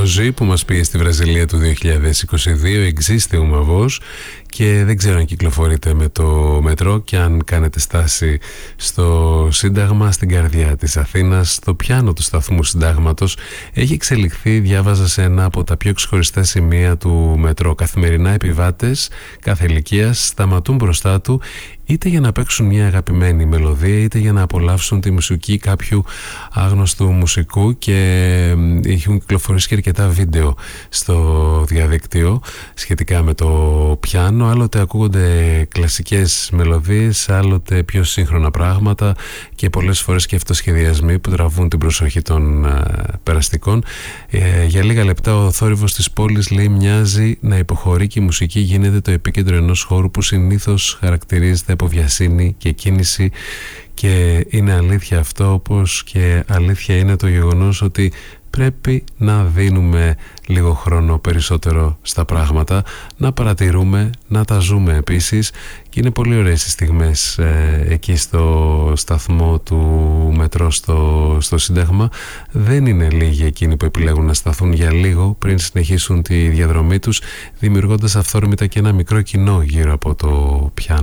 Ozzy που μας πήγε στη Βραζιλία του 2022, Existe uma voz, και δεν ξέρω αν κυκλοφορείτε με το μετρό και αν κάνετε στάση στο Σύνταγμα, στην καρδιά της Αθήνας, στο πιάνο του σταθμού Συντάγματος. Έχει εξελιχθεί, διάβαζα, σε ένα από τα πιο ξεχωριστά σημεία του μετρό. Καθημερινά επιβάτες κάθε ηλικίας σταματούν μπροστά του, είτε για να παίξουν μια αγαπημένη μελωδία, είτε για να απολαύσουν τη μουσική κάποιου άγνωστου μουσικού, και έχουν κυκλοφορήσει και αρκετά βίντεο στο διαδίκτυο σχετικά με το πιάνο. Άλλοτε ακούγονται κλασικές μελωδίες, άλλοτε πιο σύγχρονα πράγματα και πολλές φορές και αυτοσχεδιασμοί που τραβούν την προσοχή των περαστικών. Για λίγα λεπτά ο θόρυβος της πόλης, λέει, μοιάζει να υποχωρεί και η μουσική γίνεται το επίκεντρο ενός χώρου που συνήθως χαρακτηρίζεται από βιασύνη και κίνηση. Και είναι αλήθεια αυτό, όπως και αλήθεια είναι το γεγονός ότι πρέπει να δίνουμε λίγο χρόνο περισσότερο στα πράγματα, να παρατηρούμε, να τα ζούμε επίσης. Και είναι πολύ ωραίες οι στιγμές εκεί στο σταθμό του μετρό στο Σύνταγμα. Δεν είναι λίγοι εκείνοι που επιλέγουν να σταθούν για λίγο πριν συνεχίσουν τη διαδρομή τους, δημιουργώντας αυθόρμητα και ένα μικρό κοινό γύρω από το πιάνο.